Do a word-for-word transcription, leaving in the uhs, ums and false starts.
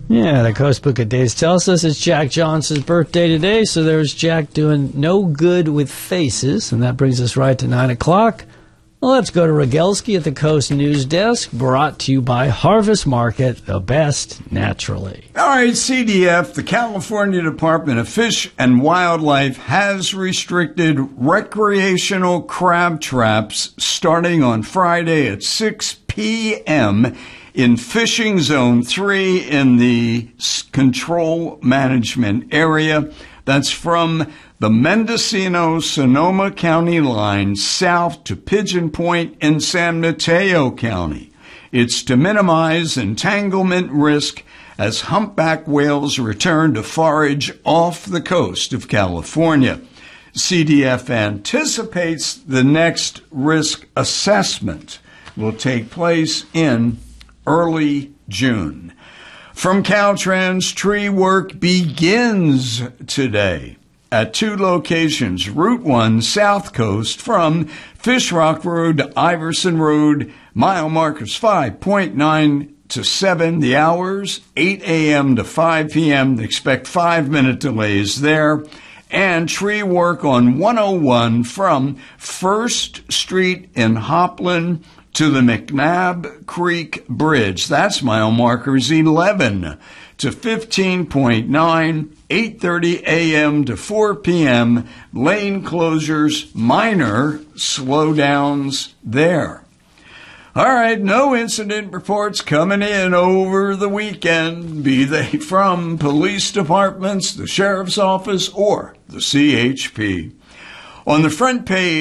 Yeah, the Coast Book of Days tells us it's Jack Johnson's birthday today, so there's Jack doing no good with faces, and that brings us right to nine o'clock. Well, let's go to Rogelski at the Coast News Desk, brought to you by Harvest Market, the best naturally. All right, C D F, the California Department of Fish and Wildlife, has restricted recreational crab traps starting on Friday at six p.m. in Fishing Zone three in the Control Management Area. That's from the Mendocino-Sonoma County line south to Pigeon Point in San Mateo County. It's to minimize entanglement risk as humpback whales return to forage off the coast of California. C D F anticipates the next risk assessment will take place in early June. From Caltrans, tree work begins today at two locations, Route one South Coast from Fish Rock Road to Iverson Road. Mile markers five point nine to seven. The hours, eight a.m. to five p.m. Expect five-minute delays there. And tree work on one oh one from First Street in Hopland to the McNabb Creek Bridge. That's mile markers eleven to fifteen point nine, eight thirty a.m. to four p.m. Lane closures, minor slowdowns there. All right, no incident reports coming in over the weekend, be they from police departments, the sheriff's office, or the C H P. On the front page